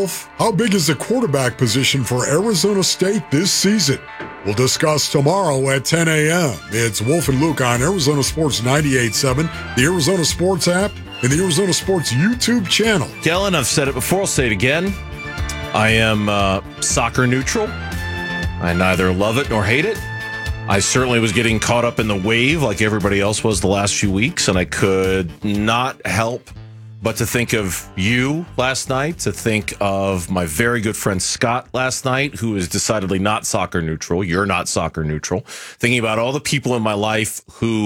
How big is the quarterback position for Arizona State this season? We'll discuss tomorrow at 10 a.m. It's Wolf and Luke on Arizona Sports 98.7, the Arizona Sports app, and the Arizona Sports YouTube channel. Kellen, I've said it before, I'll say it again. I am soccer neutral. I neither love it nor hate it. I certainly was getting caught up in the wave like everybody else was the last few weeks, and I could not help but to think of you last night, to think of my very good friend Scott last night, who is decidedly not soccer neutral. You're not soccer neutral. Thinking about all the people in my life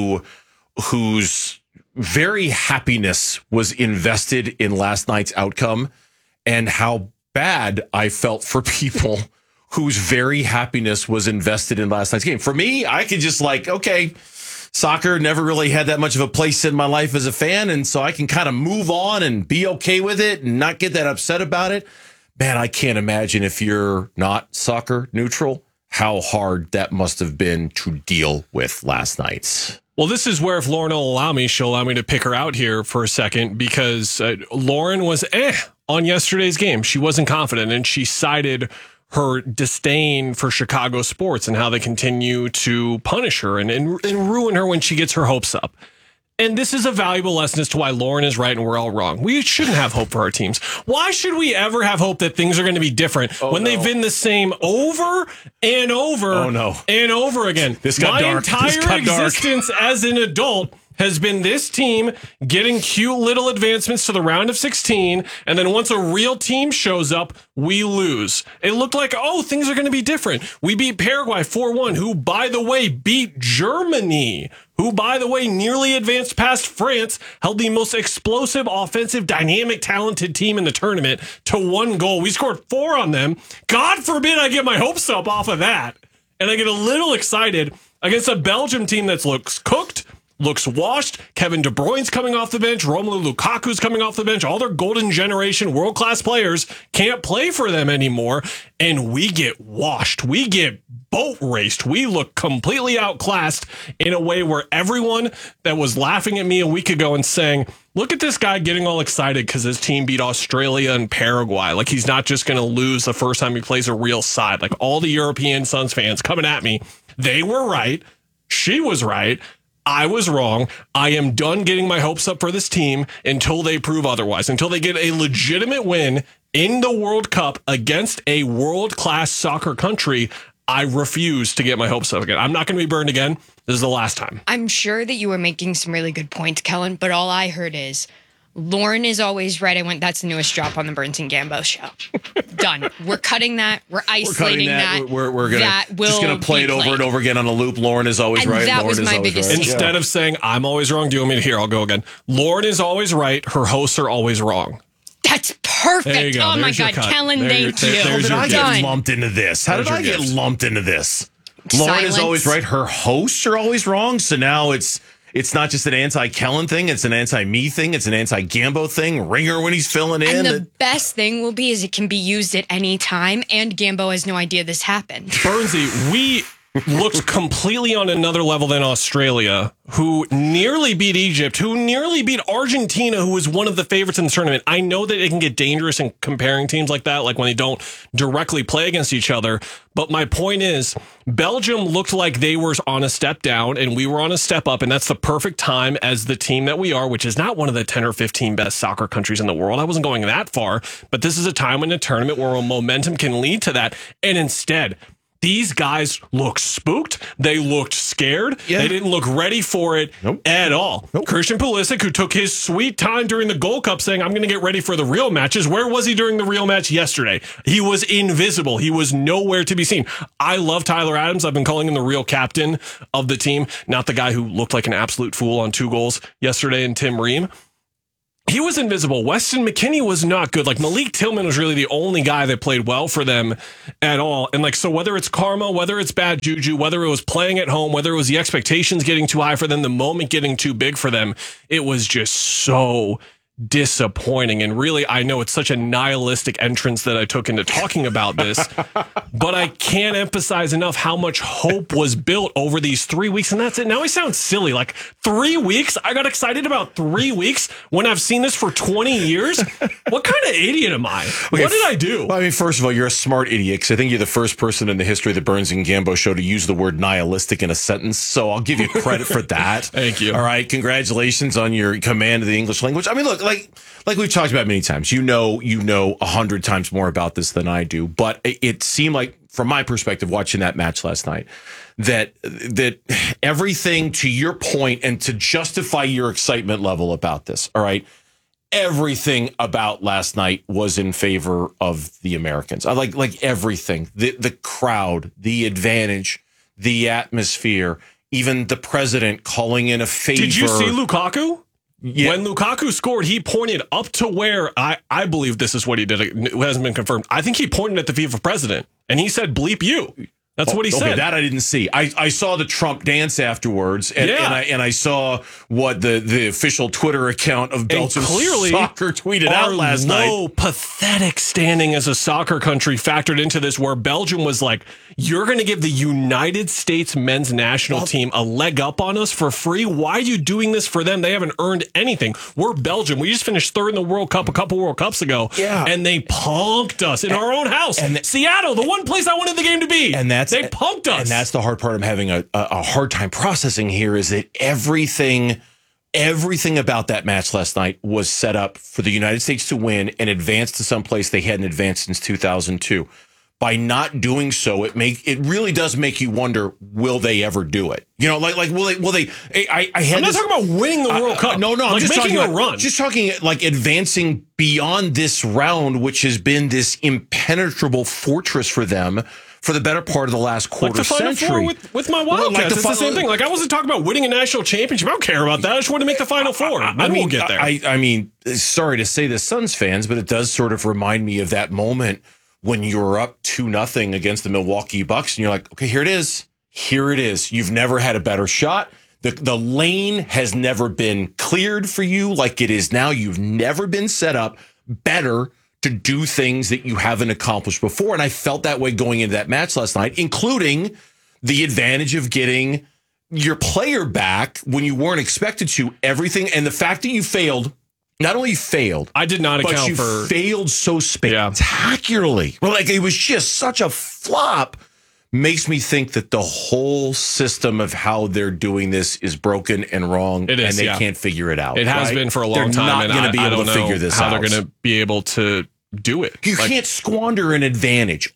whose very happiness was invested in last night's outcome, and how bad I felt for people whose very happiness was invested in last night's game. For me, I could just okay, soccer never really had that much of a place in my life as a fan, and so I can kind of move on and be okay with it and not get that upset about it. Man, I can't imagine, if you're not soccer neutral, how hard that must have been to deal with last night. Well, this is where, if Lauren will allow me, she'll allow me to pick her out here for a second, because Lauren was on yesterday's game. She wasn't confident, and she cited her disdain for Chicago sports and how they continue to punish her and ruin her when she gets her hopes up. And this is a valuable lesson as to why Lauren is right and we're all wrong. We shouldn't have hope for our teams. Why should we ever have hope that things are going to be different when they've been the same over and over and over again? My entire existence as an adult has been this team getting cute little advancements to the round of 16, and then once a real team shows up, we lose. It looked like, things are going to be different. We beat Paraguay 4-1, who, by the way, beat Germany, who, by the way, nearly advanced past France, held the most explosive, offensive, dynamic, talented team in the tournament to 1 goal. We scored 4 on them. God forbid I get my hopes up off of that. And I get a little excited against a Belgium team that looks cooked, looks washed. Kevin De Bruyne's coming off the bench. Romelu Lukaku's coming off the bench. All their golden generation world-class players can't play for them anymore. And we get washed. We get boat raced. We look completely outclassed in a way where everyone that was laughing at me a week ago and saying, look at this guy getting all excited because his team beat Australia and Paraguay. Like, he's not just going to lose the first time he plays a real side. Like, all the European Suns fans coming at me. They were right. She was right. I was wrong. I am done getting my hopes up for this team until they prove otherwise, until they get a legitimate win in the World Cup against a world-class soccer country. I refuse to get my hopes up again. I'm not going to be burned again. This is the last time. I'm sure that you were making some really good points, Kellen, but all I heard is, Lauren is always right. I went, that's the newest drop on the Burns and Gambo show. Done. We're cutting that. We're isolating that. We're just gonna play it over and over again on a loop. Lauren is always right. That was my biggest right. Instead of saying, I'm always wrong, do you want me to hear? I'll go again. Lauren is always right. Her hosts are always wrong. That's perfect. There you go. Oh, my God. Kellen, thank you. How did I get lumped into this? How did I get lumped into this? Lauren is always right. Her hosts are always wrong. So now it's not just an anti-Kellen thing. It's an anti-me thing. It's an anti-Gambo thing. Ringer when he's filling in. And the best thing will be is it can be used at any time, and Gambo has no idea this happened. Burnsy, we looked completely on another level than Australia, who nearly beat Egypt, who nearly beat Argentina, who was one of the favorites in the tournament. I know that it can get dangerous in comparing teams like that, like when they don't directly play against each other. But my point is, Belgium looked like they were on a step down and we were on a step up. And that's the perfect time as the team that we are, which is not one of the 10 or 15 best soccer countries in the world. I wasn't going that far, but this is a time in a tournament where momentum can lead to that. And instead, these guys looked spooked. They looked scared. Yeah. They didn't look ready for it at all. Christian Pulisic, who took his sweet time during the Gold Cup saying, I'm going to get ready for the real matches. Where was he during the real match yesterday? He was invisible. He was nowhere to be seen. I love Tyler Adams. I've been calling him the real captain of the team, not the guy who looked like an absolute fool on 2 goals yesterday in Tim Ream. He was invisible. Weston McKennie was not good. Like, Malik Tillman was really the only guy that played well for them at all. And so whether it's karma, whether it's bad juju, whether it was playing at home, whether it was the expectations getting too high for them, the moment getting too big for them, it was just so disappointing. And really, I know it's such a nihilistic entrance that I took into talking about this, but I can't emphasize enough how much hope was built over these 3 weeks. And that's it. Now I sound silly. Like 3 weeks? I got excited about 3 weeks when I've seen this for 20 years? What kind of idiot am I? Okay, what did I do? Well, I mean, first of all, you're a smart idiot because I think you're the first person in the history of the Burns and Gambo show to use the word nihilistic in a sentence. So I'll give you credit for that. Thank you. All right. Congratulations on your command of the English language. I mean, look, like we've talked about many times, you know 100 times more about this than I do. But it seemed like, from my perspective, watching that match last night, that everything, to your point and to justify your excitement level about this, all right, everything about last night was in favor of the Americans. I like everything, the crowd, the advantage, the atmosphere, even the president calling in a favor. Did you see Lukaku? Yeah. When Lukaku scored, he pointed up to where I believe this is what he did. It hasn't been confirmed. I think he pointed at the FIFA president and he said, "Bleep you." That's what he said. That I didn't see. I saw the Trump dance afterwards, and I saw what the official Twitter account of Belgium soccer tweeted out last night. Low, pathetic standing as a soccer country factored into this, where Belgium was like, "You're going to give the United States men's national team a leg up on us for free? Why are you doing this for them? They haven't earned anything. We're Belgium. We just finished third in the World Cup a couple World Cups ago, and they punked us in our own house, Seattle, the one place I wanted the game to be, and they punked us." And that's the hard part I'm having a hard time processing here, is that everything about that match last night was set up for the United States to win and advance to some place they hadn't advanced since 2002. By not doing so, it really does make you wonder, will they ever do it? You know, like will they? I'm not talking about winning the World Cup. No, I'm just making talking a run. Just talking like advancing beyond this round, which has been this impenetrable fortress for them for the better part of the last quarter century. With my Wildcats, it's the same thing. Like, I wasn't talking about winning a national championship. I don't care about that. I just want to make the Final Four. We'll get there. I mean, sorry to say this, Suns fans, but it does sort of remind me of that moment when you were up 2-0 against the Milwaukee Bucks, and you're like, okay, here it is. Here it is. You've never had a better shot. The lane has never been cleared for you like it is now. You've never been set up better to do things that you haven't accomplished before. And I felt that way going into that match last night, including the advantage of getting your player back when you weren't expected to, everything. And the fact that you failed, not only failed, I did not account but you failed so spectacularly. Well, like, it was just such a flop. Makes me think that the whole system of how they're doing this is broken and wrong, and they can't figure it out. It has been for a long time. They're not going to be able to figure this out. How they're going to be able to do it. You can't squander an advantage.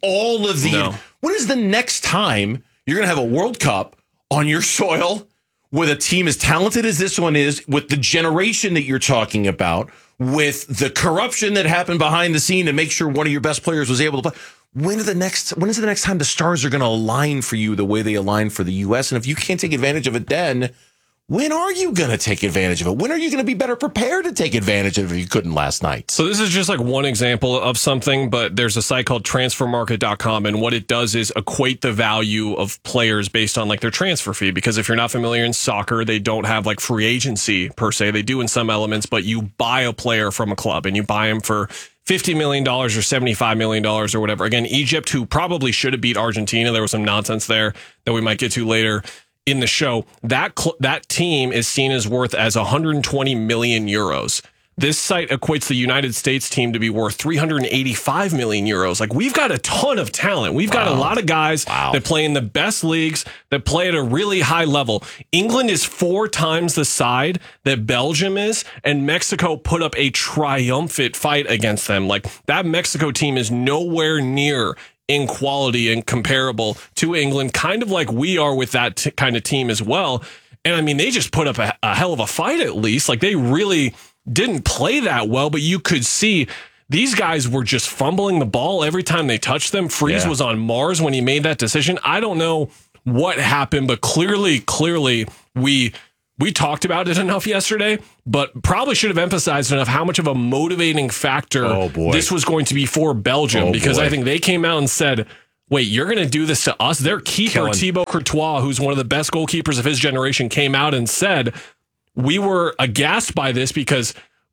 When is the next time you're going to have a World Cup on your soil with a team as talented as this one is, with the generation that you're talking about, with the corruption that happened behind the scene to make sure one of your best players was able to play? When is the next time the stars are going to align for you the way they align for the U.S.? And if you can't take advantage of it then, when are you going to take advantage of it? When are you going to be better prepared to take advantage of it if you couldn't last night? So this is just like one example of something, but there's a site called transfermarket.com, and what it does is equate the value of players based on like their transfer fee. Because if you're not familiar in soccer, they don't have like free agency per se. They do in some elements, but you buy a player from a club and you buy him for $50 million or $75 million or whatever. Again, Egypt, who probably should have beat Argentina. There was some nonsense there that we might get to later in the show. That team is seen as worth as 120 million euros. This site equates the United States team to be worth 385 million euros. Like, we've got a ton of talent. We've got a lot of guys that play in the best leagues, that play at a really high level. England is 4 times the side that Belgium is, and Mexico put up a triumphant fight against them. Like, that Mexico team is nowhere near in quality and comparable to England, kind of like we are with that kind of team as well. And I mean, they just put up a hell of a fight, at least. Like, they really didn't play that well, but you could see these guys were just fumbling the ball every time they touched them. Freeze was on Mars when he made that decision. I don't know what happened, but clearly we talked about it enough yesterday, but probably should have emphasized enough how much of a motivating factor this was going to be for Belgium, because I think they came out and said, wait, you're going to do this to us? Their keeper, Thibaut Courtois, who's one of the best goalkeepers of his generation, came out and said, we were aghast by this because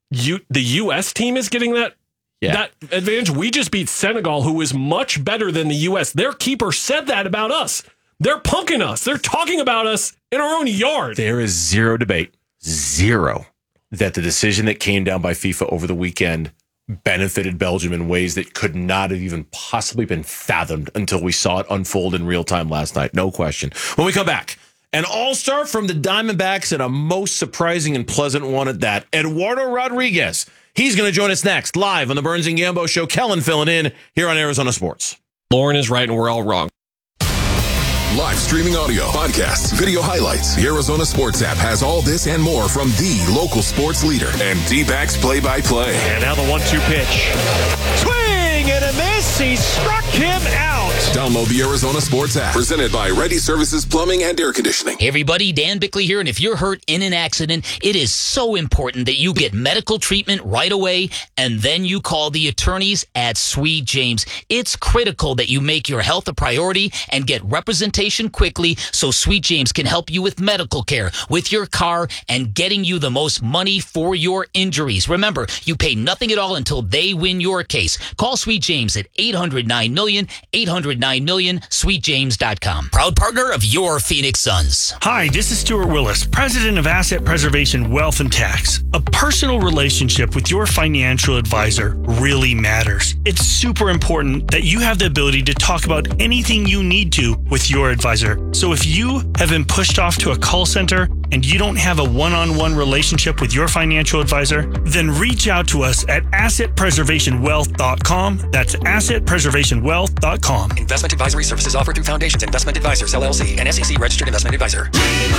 the U.S. team is getting that advantage. We just beat Senegal, who is much better than the U.S. Their keeper said that about us. They're punking us. They're talking about us in our own yard. There is zero debate, that the decision that came down by FIFA over the weekend benefited Belgium in ways that could not have even possibly been fathomed until we saw it unfold in real time last night. No question. When we come back, an all-star from the Diamondbacks and a most surprising and pleasant one at that, Eduardo Rodriguez. He's going to join us next, live on the Burns and Gambo Show. Kellen filling in here on Arizona Sports. Lauren is right and we're all wrong. Live streaming audio, podcasts, video highlights. The Arizona Sports app has all this and more from the local sports leader and D-backs play-by-play. And now the 1-2 pitch. Swing and a miss. He struck him out. Download the Arizona Sports app. Presented by Ready Services Plumbing and Air Conditioning. Hey everybody, Dan Bickley here. And if you're hurt in an accident, it is so important that you get medical treatment right away. And then you call the attorneys at Sweet James. It's critical that you make your health a priority and get representation quickly so Sweet James can help you with medical care, with your car, and getting you the most money for your injuries. Remember, you pay nothing at all until they win your case. Call Sweet James at 800-9-million, 800-9-million, sweetjames.com. Proud partner of your Phoenix Suns. Hi, this is Stuart Willis, president of Asset Preservation Wealth and Tax. A personal relationship with your financial advisor really matters. It's super important that you have the ability to talk about anything you need to with your advisor. So if you have been pushed off to a call center and you don't have a one-on-one relationship with your financial advisor, then reach out to us at assetpreservationwealth.com. That's assetpreservationwealth.com. Investment advisory services offered through Foundations Investment Advisors, LLC, an SEC registered investment advisor.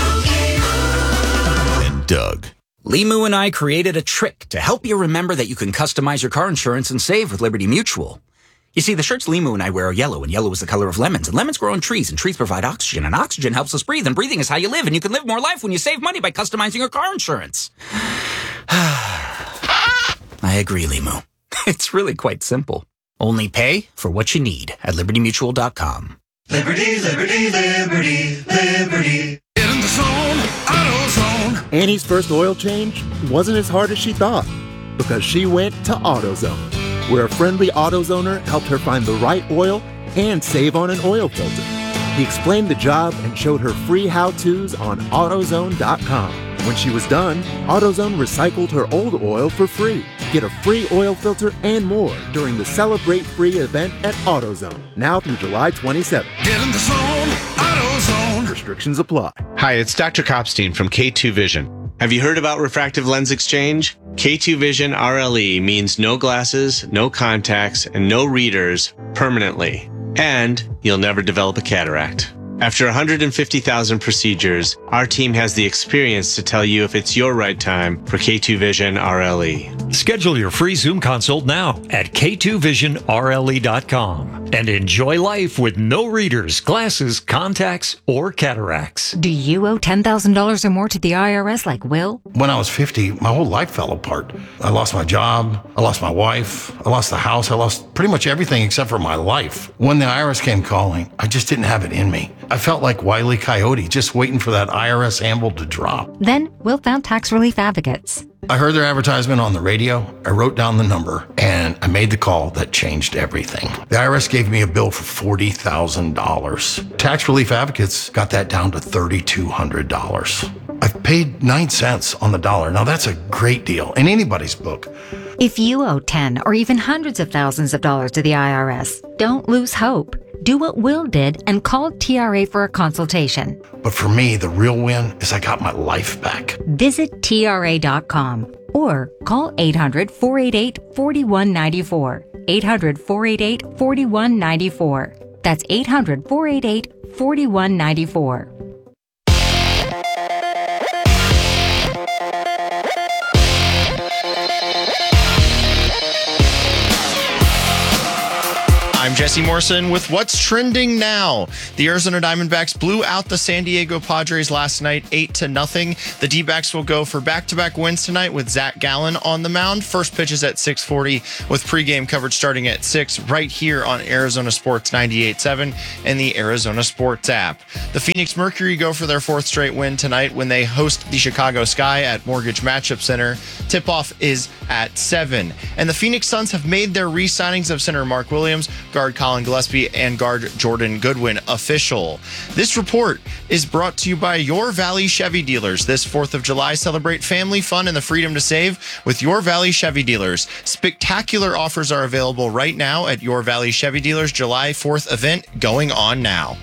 And Doug. Limu and I created a trick to help you remember that you can customize your car insurance and save with Liberty Mutual. You see, the shirts Limu and I wear are yellow, and yellow is the color of lemons. And lemons grow on trees, and trees provide oxygen. And oxygen helps us breathe, and breathing is how you live. And you can live more life when you save money by customizing your car insurance. I agree, Limu. It's really quite simple. Only pay for what you need at libertymutual.com. Liberty, liberty, liberty, liberty. Get in the zone, AutoZone. Annie's first oil change wasn't as hard as she thought because she went to AutoZone, where a friendly AutoZoner helped her find the right oil and save on an oil filter. He explained the job and showed her free how-tos on AutoZone.com. When she was done, AutoZone recycled her old oil for free. Get a free oil filter and more during the Celebrate Free event at AutoZone, now through July 27th. Get in the zone, AutoZone. Restrictions apply. Hi, it's Dr. Kopstein from K2 Vision. Have you heard about refractive lens exchange? K2 Vision RLE means no glasses, no contacts, and no readers permanently. And you'll never develop a cataract. After 150,000 procedures, our team has the experience to tell you if it's your right time for K2 Vision RLE. Schedule your free Zoom consult now at k2visionrle.com and enjoy life with no readers, glasses, contacts, or cataracts. Do you owe $10,000 or more to the IRS like Will? When I was 50, my whole life fell apart. I lost my job, I lost my wife, I lost the house, I lost pretty much everything except for my life. When the IRS came calling, I just didn't have it in me. I felt like Wile E. Coyote, just waiting for that IRS anvil to drop. Then Will found Tax Relief Advocates. I heard their advertisement on the radio, I wrote down the number, and I made the call that changed everything. The IRS gave me a bill for $40,000. Tax Relief Advocates got that down to $3,200. I've paid 9 cents on the dollar. Now that's a great deal in anybody's book. If you owe 10 or even hundreds of thousands of dollars to the IRS, don't lose hope. Do what Will did and call TRA for a consultation. But for me, the real win is I got my life back. Visit TRA.com or call 800-488-4194. 800-488-4194. That's 800-488-4194. I'm Jesse Morrison with what's trending now. The Arizona Diamondbacks blew out the San Diego Padres last night 8-0. The D-backs will go for back-to-back wins tonight with Zach Gallen on the mound. First pitch is at 6:40 with pregame coverage starting at 6 right here on Arizona Sports 98.7 and the Arizona Sports app. The Phoenix Mercury go for their fourth straight win tonight when they host the Chicago Sky at Mortgage Matchup Center. Tip-off is at 7. And the Phoenix Suns have made their re-signings of center Mark Williams, guard Colin Gillespie, and guard Jordan Goodwin official. This report is brought to you by Your Valley Chevy Dealers. This 4th of July, celebrate family fun and the freedom to save with Your Valley Chevy Dealers. Spectacular offers are available right now at Your Valley Chevy Dealers July 4th event going on now.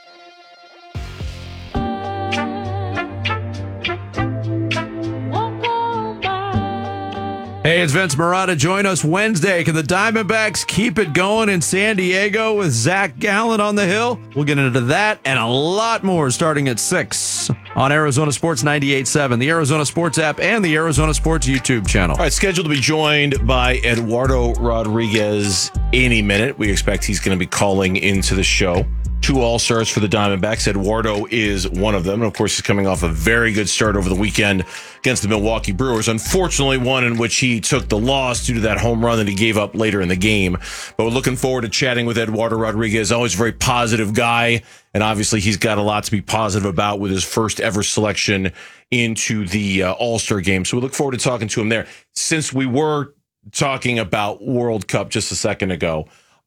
Hey, it's Vince Marotta. Join us Wednesday. Can the Diamondbacks keep it going in San Diego with Zach Gallen on the hill? We'll get into that and a lot more starting at 6 on Arizona Sports 98.7, the Arizona Sports app, and the Arizona Sports YouTube channel. All right, scheduled to be joined by Eduardo Rodriguez any minute. We expect he's going to be calling into the show. 2 All-Stars for the Diamondbacks. Eduardo is one of them. And of course, he's coming off a very good start over the weekend against the Milwaukee Brewers. Unfortunately, one in which he took the loss due to that home run that he gave up later in the game. But we're looking forward to chatting with Eduardo Rodriguez. Always a very positive guy. And obviously, he's got a lot to be positive about with his first ever selection into the All-Star game. So we look forward to talking to him there. Since we were talking about World Cup just a second ago,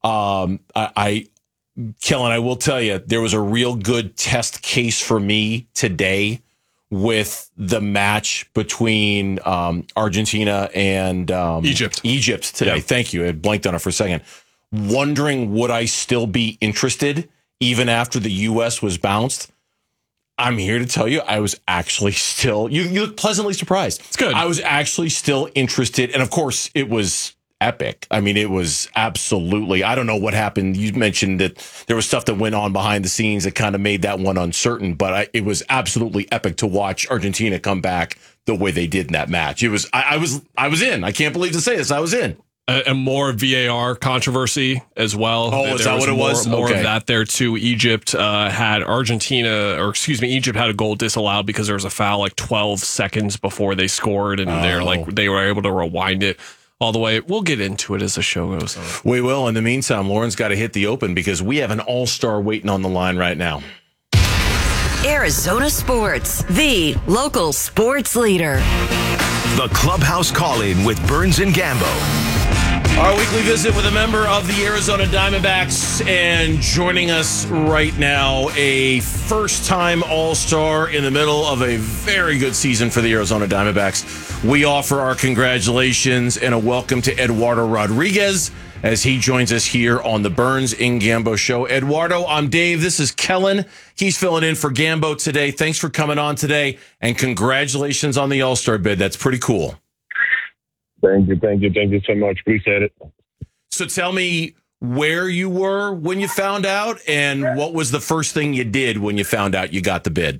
Kellen, I will tell you, there was a real good test case for me today with the match between Argentina and Egypt today. Yeah. Thank you. I blanked on it for a second. Wondering, would I still be interested even after the U.S. was bounced? I'm here to tell you, I was actually still, you look pleasantly surprised. It's good. I was actually still interested. And of course, it was epic. I mean, it was absolutely, I don't know what happened. You mentioned that there was stuff that went on behind the scenes that kind of made that one uncertain, but it was absolutely epic to watch Argentina come back the way they did in that match. It was, I was in. I can't believe to say this. I was in. And more VAR controversy as well. Oh, is that what it was? More of that there too. Egypt had Egypt had a goal disallowed because there was a foul like 12 seconds before they scored, and they were able to rewind it all the way. We'll get into it as the show goes on. We will. In the meantime, Lauren's got to hit the open because we have an all-star waiting on the line right now. Arizona Sports, the local sports leader. The Clubhouse Call-In with Burns and Gambo. Our weekly visit with a member of the Arizona Diamondbacks, and joining us right now, a first-time All-Star in the middle of a very good season for the Arizona Diamondbacks. We offer our congratulations and a welcome to Eduardo Rodriguez as he joins us here on the Burns and Gambo Show. Eduardo, I'm Dave. This is Kellen. He's filling in for Gambo today. Thanks for coming on today, and congratulations on the All-Star bid. That's pretty cool. Thank you so much. Appreciate it. So tell me where you were when you found out, and what was the first thing you did when you found out you got the bid?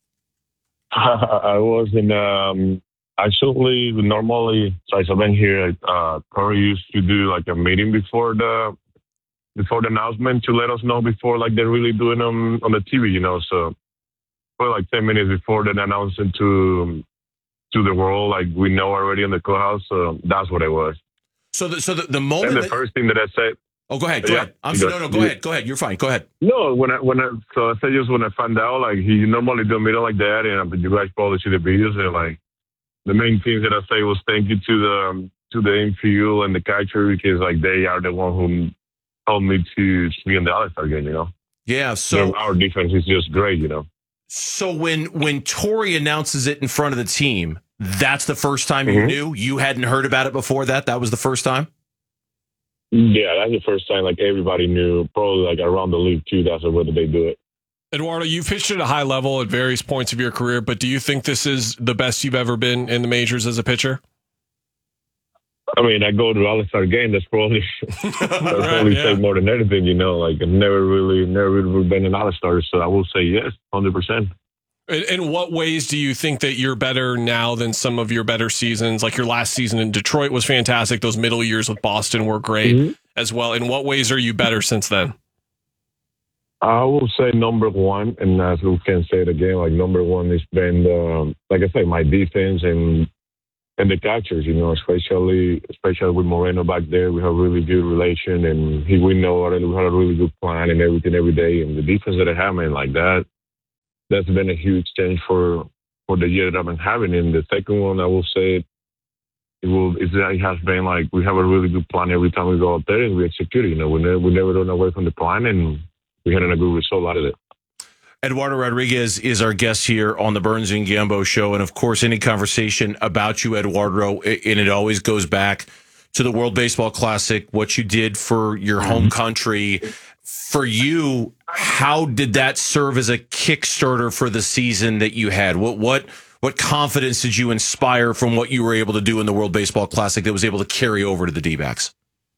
I was in, actually, normally, so I've been here, Corey used to do like a meeting before the announcement to let us know before like they're really doing them on the TV, you know, so for like 10 minutes before the announcement to the world, like we know already in the clubhouse, so that's what it was. So the moment. And the first thing that I said. Oh, go ahead. Go ahead. Go ahead. You're fine. Go ahead. No, when I said just when I found out, like he normally do a meeting like that, and you guys probably see the videos, and like the main things that I say was thank you to the infield and the catcher, because like they are the one who told me to be in the All-Star game, you know. Yeah. So our defense is just great, you know. So when Torey announces it in front of the team, that's the first time you knew? You hadn't heard about it before that? That was the first time? Yeah, that's the first time like everybody knew, probably like around the league too. That's the way that they do it. Eduardo, you've pitched at a high level at various points of your career, but do you think this is the best you've ever been in the majors as a pitcher? I mean, I go to All-Star game. That's probably say more than anything, you know. Like I've never really been an All-Star, so I will say yes, 100%. In what ways do you think that you're better now than some of your better seasons? Like your last season in Detroit was fantastic. Those middle years with Boston were great. as well. In what ways are you better since then? I will say number one, and as we can say it again, like number one has been, like I say, my defense and the catchers, especially with Moreno back there. We have a really good relation, and we know already we had a really good plan and everything every day. And the defense that I have, man, like that's been a huge change for the year that I've been having. And the second one, I will say, it has been like we have a really good plan every time we go out there and we execute it. We never run away from the plan, and we had a good result out of it. Eduardo Rodriguez is our guest here on the Burns and Gambo show. And of course, any conversation about you, Eduardo, and it always goes back to the World Baseball Classic, what you did for your home country. For you, how did that serve as a Kickstarter for the season that you had? What confidence did you inspire from what you were able to do in the World Baseball Classic that was able to carry over to the D-backs?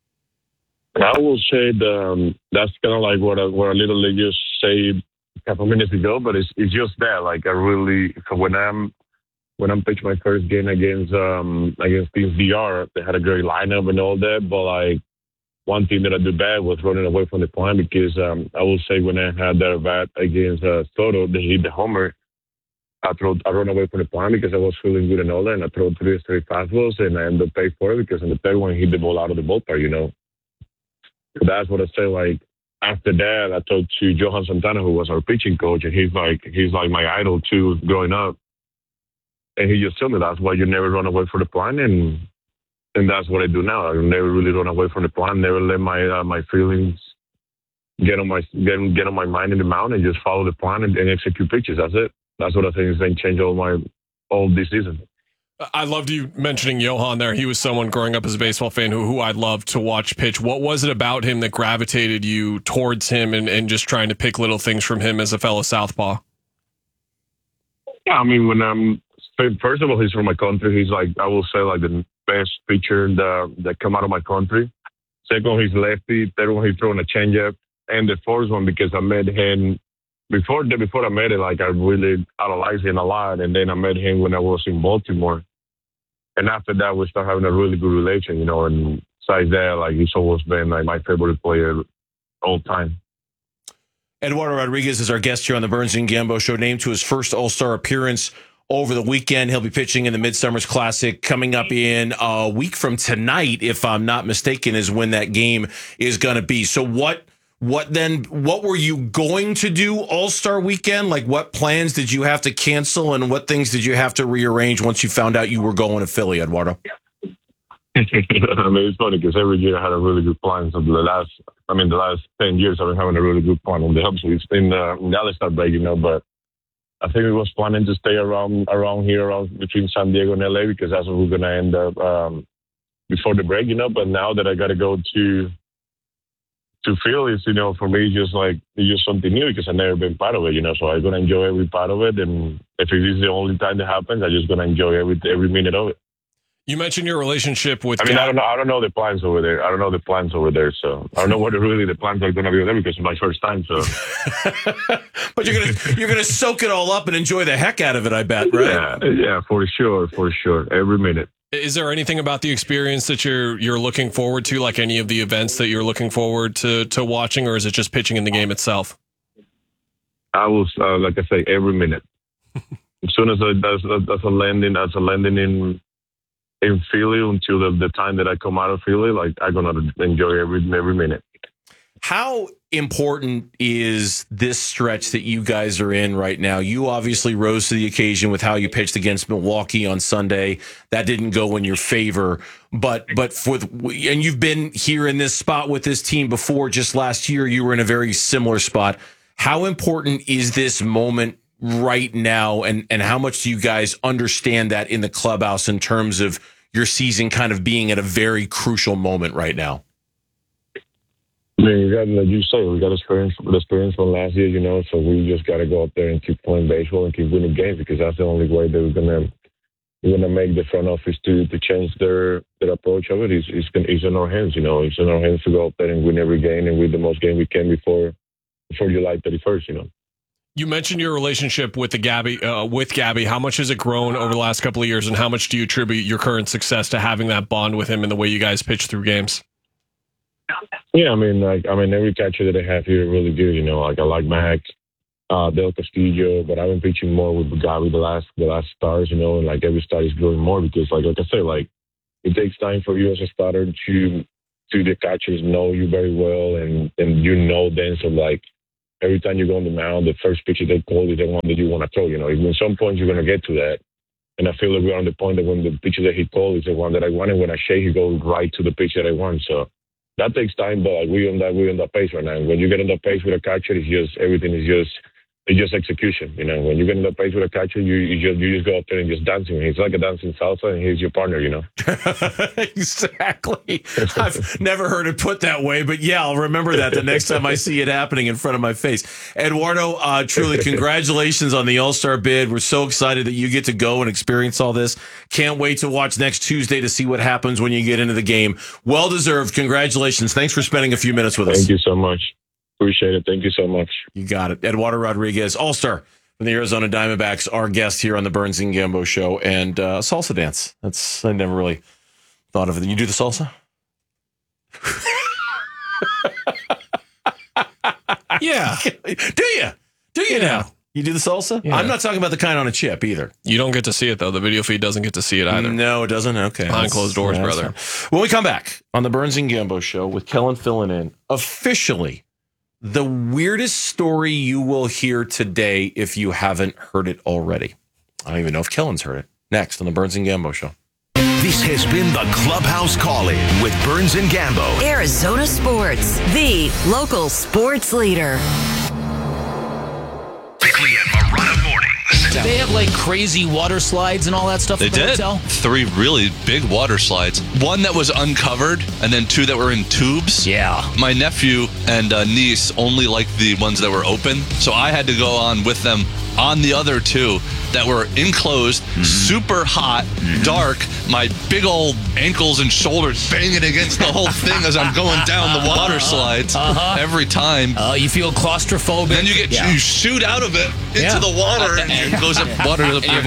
I will say that's kind of like what a little league just said a couple minutes ago, but it's just that. Like I really, when I'm pitching my first game against Team DR, they had a great lineup and all that. But like one thing that I did bad was running away from the plan because I will say when I had that bat against Soto, they hit the homer. I run away from the plan because I was feeling good and all that, and I throw 3 straight fastballs, and I ended up paying for it because in the third one, I hit the ball out of the ballpark, So that's what I say. Like after that, I talked to Johan Santana, who was our pitching coach, and he's like my idol too, growing up. And he just told me that's why you never run away from the plan, and that's what I do now. I never really run away from the plan. Never let my feelings get on my mind in the mound, and just follow the plan and execute pitches. That's it. That's what I think is going to change all this season. I loved you mentioning Johan there. He was someone growing up as a baseball fan who I loved to watch pitch. What was it about him that gravitated you towards him and just trying to pick little things from him as a fellow southpaw? Yeah, I mean, first of all, he's from my country. He's like, I will say, like the best pitcher that come out of my country. Second, he's lefty. Third one, he's throwing a changeup. And the fourth one, because I met him before I met him, like I really idolized him a lot. And then I met him when I was in Baltimore. And after that, we started having a really good relation, and besides that, like he's always been like my favorite player all time. Eduardo Rodriguez is our guest here on the Burns and Gambo show, named to his first All-Star appearance over the weekend.Ll be pitching in the Midsummer's Classic coming up in a week from tonight, if I'm not mistaken, is when that game is going to be. So what were you going to do All-Star weekend? Like what plans did you have to cancel and what things did you have to rearrange once you found out you were going to Philly, Eduardo? I mean, it's funny because every year I had a really good plan. So the last 10 years I've been having a really good plan on the hubs. It's been the All-Star break, but I think we was planning to stay around between San Diego and LA because that's where we're going to end up before the break, But now that I got to go to Philly, for me, it's just something new because I've never been part of it, So I'm going to enjoy every part of it. And if it is the only time that happens, I'm just going to enjoy every minute of it. You mentioned your relationship with. I don't know the plans over there. So I don't know what the plans are going to be over there because it's my first time. So, but you're gonna soak it all up and enjoy the heck out of it. I bet, right? Yeah, for sure, every minute. Is there anything about the experience that you're looking forward to, like any of the events that you're looking forward to watching, or is it just pitching in the game itself? I will, like I say, every minute. As soon as that's a landing in Philly until the time that I come out of Philly, like I'm gonna enjoy every minute. How important is this stretch that you guys are in right now? You obviously rose to the occasion with how you pitched against Milwaukee on Sunday. That didn't go in your favor, but and you've been here in this spot with this team before. Just last year, you were in a very similar spot. How important is this moment right now, and how much do you guys understand that in the clubhouse in terms of your season kind of being at a very crucial moment right now? I mean, like you say, we got experience from last year, so we just got to go up there and keep playing baseball and keep winning games because that's the only way that we're gonna make the front office to change their approach of it. It's in our hands, It's in our hands to go up there and win every game and win the most game we can before July 31st, You mentioned your relationship with Gabby. How much has it grown over the last couple of years, and how much do you attribute your current success to having that bond with him and the way you guys pitch through games? Yeah, every catcher that I have here is really good. I like Mac, Del Castillo, but I've been pitching more with Gavi the last stars, and every start is growing more because, like I said, it takes time for you as a starter to the catchers know you very well, and them. So every time you go on the mound, the first pitch they call is the one that you want to throw. At some point you're going to get to that. And I feel like we're on the point that when the pitch that he called is the one that I want, and when I shake, he goes right to the pitch that I want. So that takes time, but we're on that pace right now. And when you get on that pace with a catcher, everything is just execution. When you get on that pace with a catcher, you just go up there and just dancing. It's like a dancing salsa, and he's your partner. Exactly. I've never heard it put that way, but yeah, I'll remember that the next time I see it happening in front of my face. Eduardo, truly congratulations on the All-Star bid. We're so excited that you get to go and experience all this. Can't wait to watch next Tuesday to see what happens when you get into the game. Well deserved. Congratulations. Thanks for spending a few minutes with us. Thank you so much. Appreciate it. Thank you so much. You got it. Eduardo Rodriguez, All-Star from the Arizona Diamondbacks, our guest here on the Burns and Gambo show. And salsa dance. I never really thought of it. You do the salsa? Yeah. Do you now? You do the salsa? Yeah. I'm not talking about the kind on a chip either. You don't get to see it, though. The video feed doesn't get to see it either. No, it doesn't? Okay. Behind closed doors, brother. Fine. When we come back on the Burns and Gambo show with Kellen filling in, officially the weirdest story you will hear today if you haven't heard it already. I don't even know if Kellen's heard it. Next on the Burns and Gambo show. This has been the Clubhouse Call-In with Burns and Gambo. Arizona Sports, the local sports leader. Bickley and Marotta mornings. They have like crazy water slides and all that stuff They at the did. hotel? 3 really big water slides. One that was uncovered, and then 2 that were in tubes. Yeah. My nephew and niece only liked the ones that were open, so I had to go on with them on the other 2 that were enclosed, super hot, dark. My big old ankles and shoulders banging against the whole thing as I'm going down the water slides every time. You feel claustrophobic. Then you shoot out of it into the water and it goes up water to the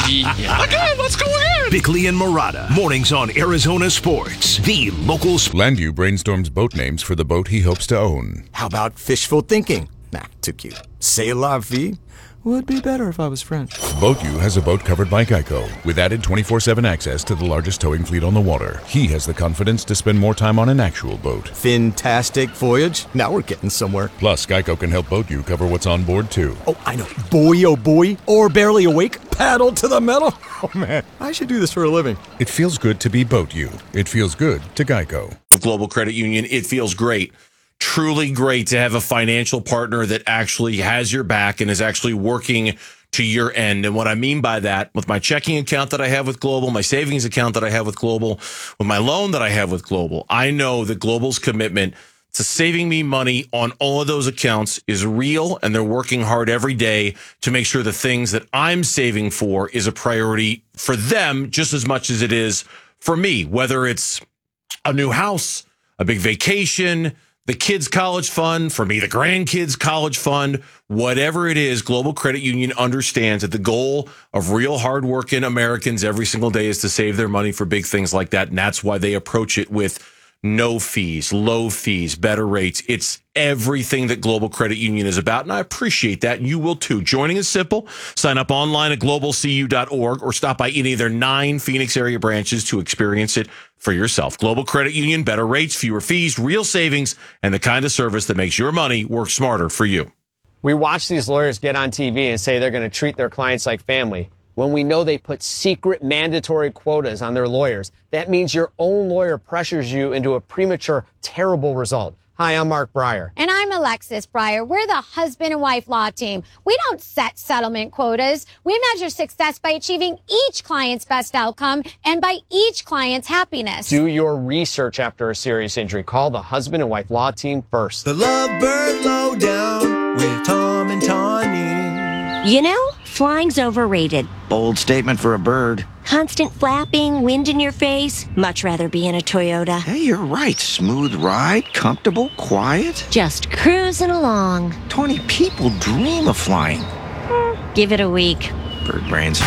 Okay, let's go in. Bickley and Marotta mornings on Arizona Sports, the local. Landview brainstorms boat names for the boat he hopes to own. How about fishful thinking? Nah, too cute. C'est la vie? Would be better if I was French. BoatU has a boat covered by Geico with added 24/7 access to the largest towing fleet on the water. He has the confidence to spend more time on an actual boat. Fantastic voyage. Now we're getting somewhere. Plus, Geico can help BoatU cover what's on board too. Oh, I know. Boy, oh boy. Or barely awake. Paddle to the metal. Oh, man. I should do this for a living. It feels good to be BoatU. It feels good to Geico. Global Credit Union, it feels great. Truly great to have a financial partner that actually has your back and is actually working to your end. And what I mean by that, with my checking account that I have with Global, my savings account that I have with Global, with my loan that I have with Global, I know that Global's commitment to saving me money on all of those accounts is real, and they're working hard every day to make sure the things that I'm saving for is a priority for them just as much as it is for me, whether it's a new house, a big vacation, the kids' college fund, for me, the grandkids' college fund, whatever it is, Global Credit Union understands that the goal of real hardworking Americans every single day is to save their money for big things like that. And that's why they approach it with no fees, low fees, better rates. It's everything that Global Credit Union is about, and I appreciate that, and you will too. Joining is simple. Sign up online at globalcu.org or stop by any of their 9 Phoenix area branches to experience it for yourself. Global Credit Union, better rates, fewer fees, real savings, and the kind of service that makes your money work smarter for you. We watch these lawyers get on TV and say they're going to treat their clients like family, when we know they put secret mandatory quotas on their lawyers. That means your own lawyer pressures you into a premature, terrible result. Hi, I'm Mark Breyer. And I'm Alexis Breyer. We're the husband and wife law team. We don't set settlement quotas. We measure success by achieving each client's best outcome and by each client's happiness. Do your research after a serious injury. Call the husband and wife law team first. The Lovebird Lowdown with Tom and Tawny. You know, flying's overrated. Bold statement for a bird. Constant flapping, wind in your face. Much rather be in a Toyota. Hey, you're right. Smooth ride, comfortable, quiet. Just cruising along. 20 people dream of flying. Give it a week. Bird brains.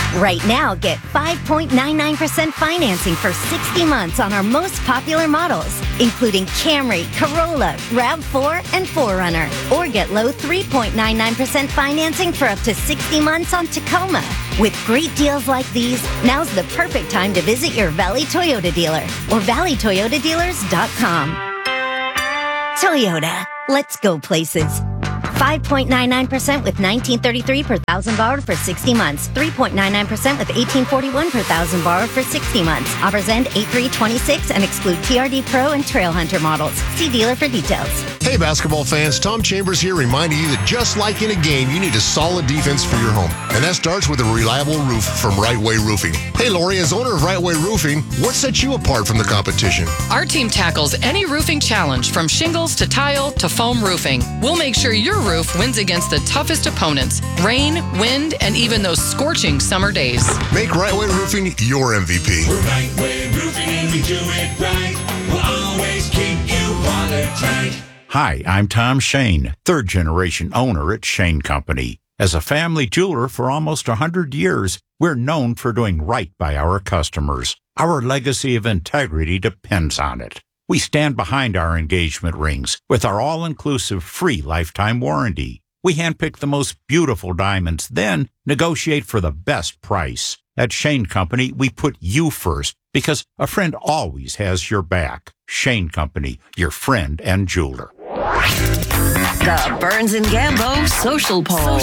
Right now, get 5.99% financing for 60 months on our most popular models, including Camry, Corolla, RAV4, and 4Runner. Or get low 3.99% financing for up to 60 months on Tacoma. With great deals like these, now's the perfect time to visit your Valley Toyota dealer or valleytoyotadealers.com. Toyota, let's go places. 5.99% with $19.33 per thousand borrowed for 60 months. 3.99% with $18.41 per thousand borrowed for 60 months. Offers end 8/3/26 and exclude TRD Pro and Trail Hunter models. See dealer for details. Hey, basketball fans, Tom Chambers here reminding you that just like in a game, you need a solid defense for your home. And that starts with a reliable roof from Right Way Roofing. Hey, Lori, as owner of Right Way Roofing, what sets you apart from the competition? Our team tackles any roofing challenge from shingles to tile to foam roofing. We'll make sure your roof wins against the toughest opponents, rain, wind, and even those scorching summer days. Make Right Way Roofing your MVP. We're Right Way Roofing and we do it right. We'll always keep you watertight. Hi, I'm Tom Shane, third-generation owner at Shane Company. As a family jeweler for almost 100 years, we're known for doing right by our customers. Our legacy of integrity depends on it. We stand behind our engagement rings with our all-inclusive free lifetime warranty. We handpick the most beautiful diamonds, then negotiate for the best price. At Shane Company, we put you first because a friend always has your back. Shane Company, your friend and jeweler. The Burns and Gambo Social Poll.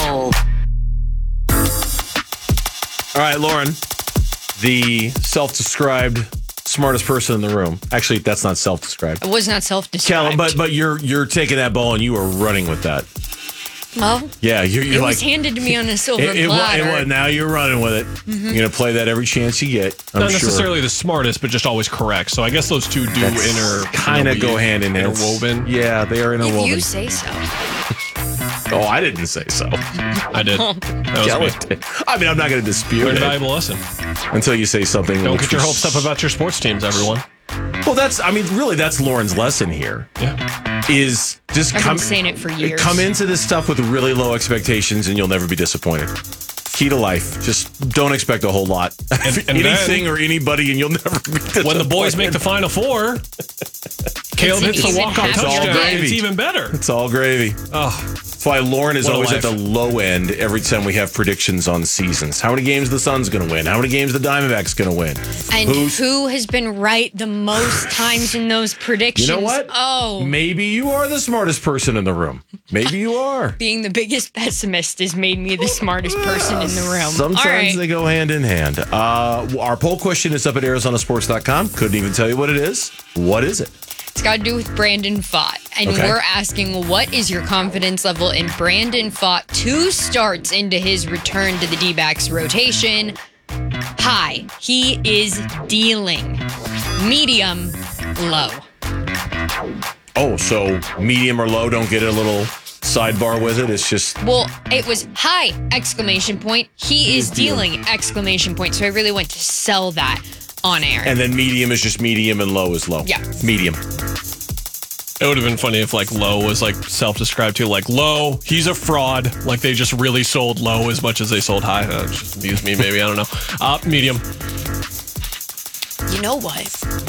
All right, Lauren, the self-described smartest person in the room. Actually, that's not self-described. It was not self-described. Callum, but you're taking that ball and you are running with that. Well, yeah, you're it like, was handed to me on a silver it platter. was, now you're running with it. Mhm. You're going to play that every chance you get. Not necessarily the smartest, but just always correct. So I guess those two do kind of go hand in hand. Interwoven. Yeah, they are interwoven. If you say so. Oh, I didn't say so. I did. That was me. I mean, I'm not going to dispute Good it. valuable lesson. Until you say something. Don't get your hopes up about your sports teams, everyone. Well, that's Lauren's lesson here. Yeah. Is just I've been saying it for years. Come into this stuff with really low expectations and you'll never be disappointed. Key to life. Just don't expect a whole lot. And anything or anybody and you'll never be disappointed. When the boys make the Final Four, Caleb hits the walk-off touchdown. It's even better. It's all gravy. Oh, that's why Lauren is What a always life. at the low end every time we have predictions on seasons. How many games the Sun's going to win? How many games the Diamondbacks going to win? And who has been right the most times in those predictions? You know what? Oh. Maybe you are the smartest person in the room. Maybe you are. Being the biggest pessimist has made me the smartest person in the room. Sometimes All right. they go hand in hand. Our poll question is up at ArizonaSports.com. Couldn't even tell you what it is. What is it? It's got to do with Brandon Pfaadt. And Okay. we're asking, what is your confidence level in Brandon Pfaadt 2 starts into his return to the D-backs rotation? High. He is dealing. Medium. Low. Oh, so medium or low, don't get a little sidebar with it. It's just Well, it was high! Exclamation point. He is dealing! Exclamation point. So I really went to sell that on air. and then medium is just medium and low is low. Yeah. Medium. it would have been funny if like Low was like self-described too. Like Low, he's a fraud. Like they just really sold Low as much as they sold High. Just amused me, maybe. I don't know. Medium. You know what?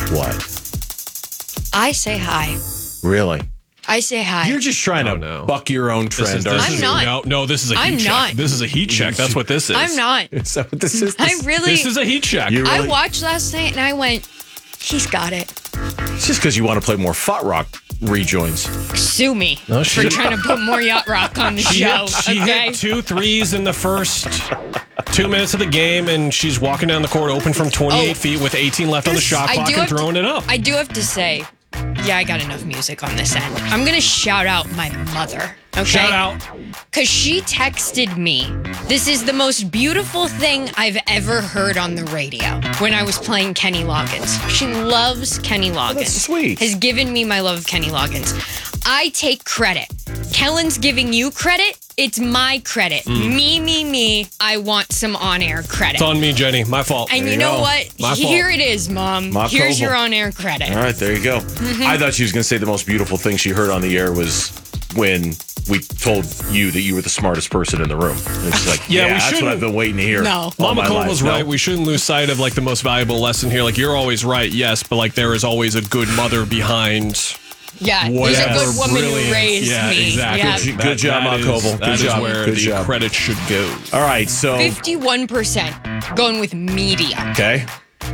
What? I say high. Really? I say high. You're just trying to buck your own trend. aren't I'm you? not. No, this is a heat I'm check. not. This is a heat check. That's what this is. I'm not. Is that what this is? I really. This is a heat check. I watched last night and I went, he's got it. It's just because you want to play more Fat Rock rejoins. Sue me No, for she- trying to put more yacht rock on the show. She Okay. hit 2 threes in the first 2 minutes of the game, and she's walking down the court open from 28 feet with 18 left on the shot I clock do and have to- throwing it up. I do have to say, yeah, I got enough music on this end. I'm going to shout out my mother. Okay? Shout out. Because she texted me, this is the most beautiful thing I've ever heard on the radio when I was playing Kenny Loggins. She loves Kenny Loggins. that's sweet. Has given me my love of Kenny Loggins. I take credit. Kellen's giving you credit. It's my credit. Me. I want some on-air credit. It's on me, Jenny. My fault. And There you you know go. what? My Here fault. it is, Mom. Ma Here's Koval. your on-air credit. All right, there you go. Mhm. I thought she was going to say the most beautiful thing she heard on the air was when we told you that you were the smartest person in the room. And it's like, Yeah, we that's what shouldn't- I've been waiting to hear. No. all Mama my Cole life. was No. right. We shouldn't lose sight of like the most valuable lesson here. Like you're always right, yes, but like there is always a good mother behind. Yeah, there's a Whatever good woman who brilliance. raised Yeah, me. exactly. Yeah. Good job, That is- Koval. that Good is job. where Good the job. credit should go. All right, so 51% going with media. okay.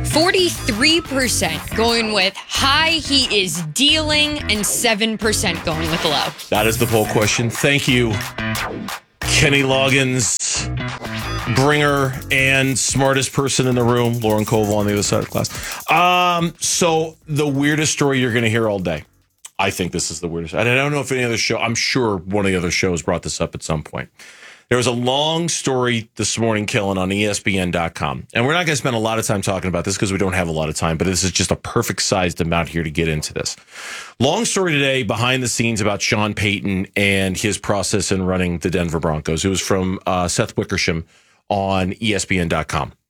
43% going with high, he is dealing, and 7% going with low. That is the poll question. Thank you, Kenny Loggins, bringer and smartest person in the room, Lauren Koval on the other side of the class. So the weirdest story you're going to hear all day. I think this is the weirdest. And I don't know if any other show, I'm sure one of the other shows brought this up at some point. There was a long story this morning, Kellen, on ESPN.com. And we're not going to spend a lot of time talking about this because we don't have a lot of time, but this is just a perfect sized amount here to get into this. Long story today, behind the scenes about Sean Payton and his process in running the Denver Broncos. It was from Seth Wickersham on ESPN.com.